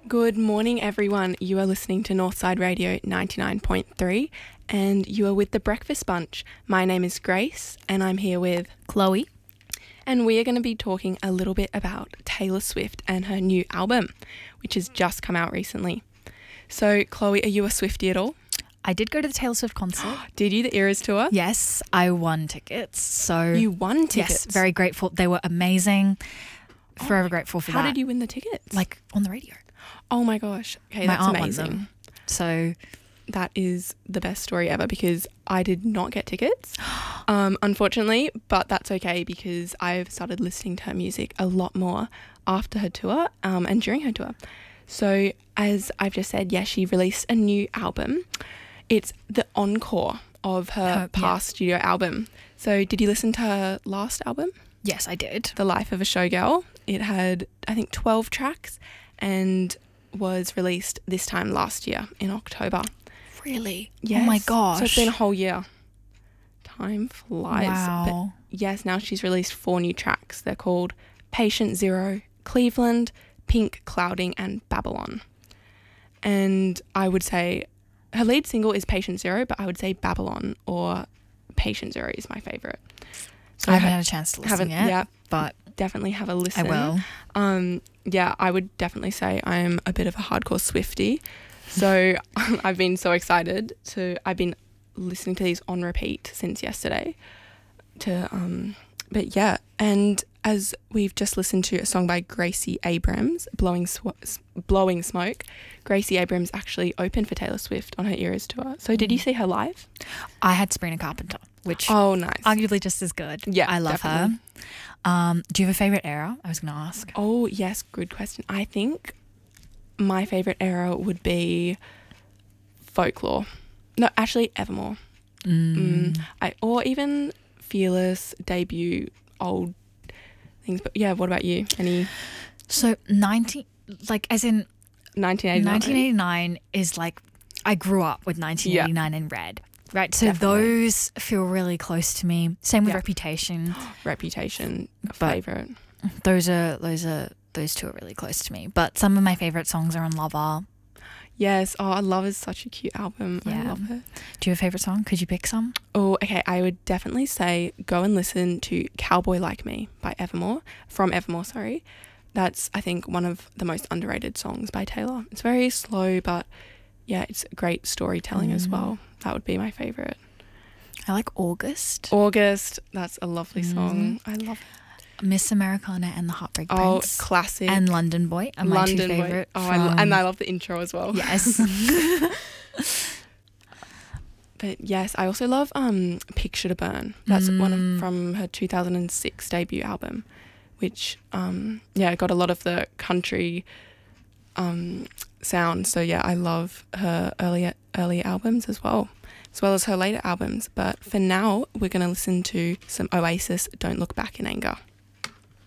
Good morning, everyone. You are listening to Northside Radio 99.3 and you are with The Breakfast Bunch. My name is Grace and I'm here with Chloe. And we are going to be talking a little bit about Taylor Swift and her new album, which has just come out recently. So, Chloe, are you a Swiftie at all? I did go to the Taylor Swift concert. Did you? The Eras tour? Yes, I won tickets. So You won tickets? Yes, very grateful. They were amazing. Forever grateful for that. How did you win the tickets? Like on the radio. Oh my gosh. Okay, My that's aunt amazing. won them. So that is the best story ever because I did not get tickets, unfortunately, but that's okay because I've started listening to her music a lot more after her tour and during her tour. So as I've just said, yeah, she released a new album. It's the encore of her past studio album. So did you listen to her last album? Yes, I did. The Life of a Showgirl. It had, I think, 12 tracks and was released this time last year in October. Really? Yes. Oh my gosh. So it's been a whole year. Time flies. Wow. But yes, now she's released 4 new tracks. They're called Patient Zero, Cleveland, Pink Clouding and Babylon. And I would say her lead single is Patient Zero, but I would say Babylon or Patient Zero is my favourite. So I haven't had a chance to listen yet. Yeah, but definitely have a listen. I will. Yeah, I would definitely say I am a bit of a hardcore Swiftie. So I've been so excited I've been listening to these on repeat since yesterday. But yeah, and as we've just listened to a song by Gracie Abrams, Blowing Smoke, Gracie Abrams actually opened for Taylor Swift on her Eras tour. So did you see her live? I had Sabrina Carpenter, which nice. arguably just as good. Yeah, I love definitely. her. Do you have a favourite era? I was going to ask. Oh, yes, good question. I think my favourite era would be Folklore. No, actually, Evermore. Or even Fearless, debut, old things. But yeah, what about you? So 1989? 1989 is like, I grew up with 1989 and Red. Right, so Definitely. those feel really close to me. Same with Reputation. Reputation, But favourite. those two are really close to me. But some of my favourite songs are on Lover. Yes, Love is such a cute album. I Yeah. love it. Do you have a favourite song? Could you pick some? Oh, okay, I would definitely say go and listen to Cowboy Like Me by Evermore, from Evermore, sorry. That's, I think, one of the most underrated songs by Taylor. It's very slow, but yeah, it's great storytelling as well. That would be my favourite. I like August. August, that's a lovely song. I love it. Miss Americana and the Heartbreak Oh, Prince. classic. And London Boy are my two London Boy. favourite. Oh, and I love the intro as well. Yes. But yes, I also love Picture to Burn. That's from her 2006 debut album, which got a lot of the country sound. So yeah, I love her earlier albums as well as her later albums. But for now, we're going to listen to some Oasis, Don't Look Back in Anger.